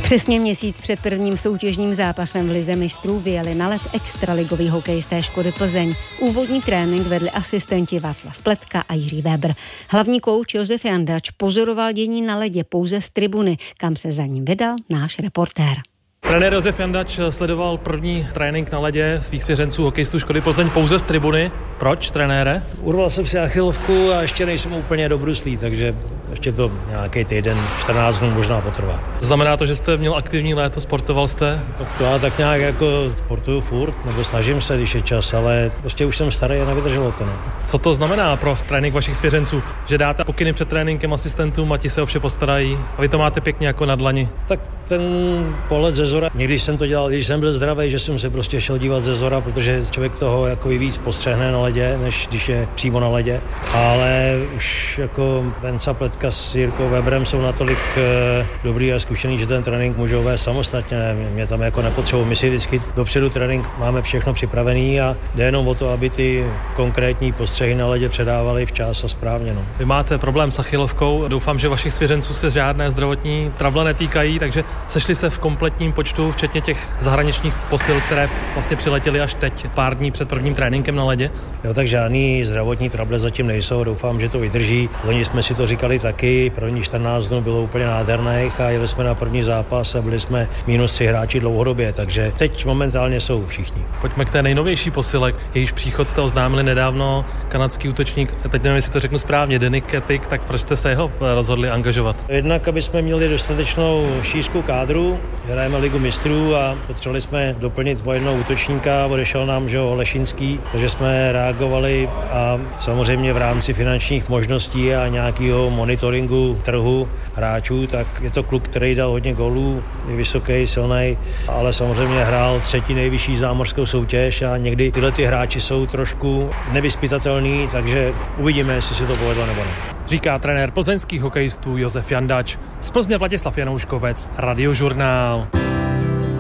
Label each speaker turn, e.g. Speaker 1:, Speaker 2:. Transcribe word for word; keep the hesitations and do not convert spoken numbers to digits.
Speaker 1: Přesně měsíc před prvním soutěžním zápasem v lize mistrů vyjeli na led extraligový hokejisté Škody Plzeň. Úvodní trénink vedli asistenti Václav Pletka a Jiří Weber. Hlavní kouč Josef Jandač pozoroval dění na ledě pouze z tribuny, kam se za ním vydal náš reportér.
Speaker 2: Trenér Josef Jandač sledoval první trénink na ledě svých svěřenců hokejistů Škody Plzeň pouze z tribuny. Proč, trenére?
Speaker 3: Urval jsem si achilovku a ještě nejsem úplně dobruslý, takže ještě to nějaký týden, čtrnáct dnů možná potrvá.
Speaker 2: Znamená to, že jste měl aktivní léto, sportoval jste?
Speaker 3: Tak to já tak nějak jako sportuju furt, nebo snažím se, když je čas, ale prostě už jsem starý a nevydrželo to. Ne?
Speaker 2: Co to znamená pro trénink vašich svěřenců? Že dáte pokyny před tréninkem asistentům a ti se o vše postarají a vy to máte pěkně jako na dlani?
Speaker 3: Tak ten pohled ze zora, někdy jsem to dělal, když jsem byl zdravý, že jsem se prostě šel dívat ze zora, protože člověk toho jako víc postřehne na ledě, než když je přímo na ledě. Ale už jako Venca Pletka s Jirkou Weberem jsou natolik e, dobrý a zkušený, že ten trénink můžou vést samostatně. Mě tam jako nepotřebují. My si vždycky dopředu trénink máme všechno připravený a jde jenom o to, aby ty konkrétní postřehy na ledě předávali včas a správně. No.
Speaker 2: Vy máte problém s achilovkou. Doufám, že vašich svěřenců se žádné zdravotní trable netýkají, takže sešli se v kompletním počtu, včetně těch zahraničních posil, které vlastně přiletěly až teď, pár dní před prvním tréninkem na ledě.
Speaker 3: Jo, tak žádný zdravotní trable zatím nejsou. Doufám, že to vydrží. Loni jsme si to říkali taky. První čtrnáct dnů bylo úplně nádherných a jeli jsme na první zápas a byli jsme minus tři hráči dlouhodobě, takže teď momentálně jsou všichni.
Speaker 2: Pojďme k té nejnovější posile. Jejíž příchod jste oznámili nedávno, kanadský útočník, teď nevím, jestli to řeknu správně, Denny Ketik, tak proč jste se jeho rozhodli angažovat?
Speaker 3: Jednak, aby jsme měli dostatečnou šířku kádru, hrajeme ligu mistrů a potřebovali jsme doplnit o jednoho útočníka, odešel nám, že Olešinský, takže jsme reagovali a samozřejmě v rámci finančních možností a nějakého monitoringu trhu hráčů, tak je to kluk, který dal hodně gólů, je vysoký, silný, ale samozřejmě hrál třetí nejvyšší zámořskou soutěž a někdy tyhle ty hráči jsou trošku nevyzpytatelný, takže uvidíme, jestli se to povedlo nebo ne.
Speaker 2: Říká trenér plzeňských hokejistů Josef Jandač. Z Plzně Vladislav Janouškovec, Radiožurnál.